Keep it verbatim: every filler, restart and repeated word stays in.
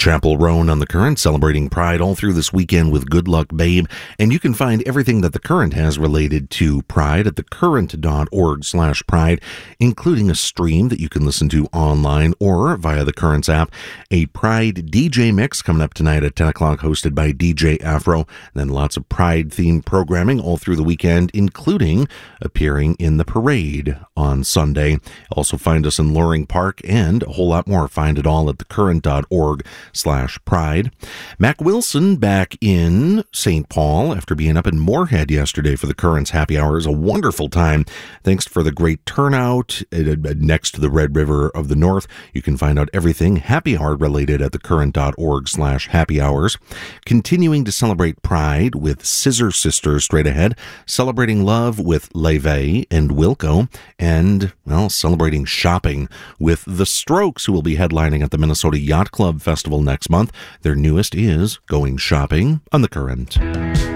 Chapel Roan on the Current, celebrating Pride all through this weekend with Good Luck Babe. And you can find everything that the Current has related to Pride at thecurrent.org slash Pride, including a stream that you can listen to online or via the Current's app. A Pride D J mix coming up tonight at ten o'clock, hosted by D J Afro. And then lots of Pride-themed programming all through the weekend, including appearing in the parade on Sunday. Also find us in Loring Park and a whole lot more. Find it all at thecurrent.org slash Pride. Mac Wilson back in Saint Paul after being up in Moorhead yesterday for the Current's Happy Hours. A wonderful time. Thanks for the great turnout next to the Red River of the North. You can find out everything happy hour related at thecurrent.org slash happy hours. Continuing to celebrate Pride with Scissor Sisters straight ahead. Celebrating love with Leve and Wilco. And, well, celebrating shopping with The Strokes, who will be headlining at the Minnesota Yacht Club Festival next month. Their newest is Going Shopping on the Current.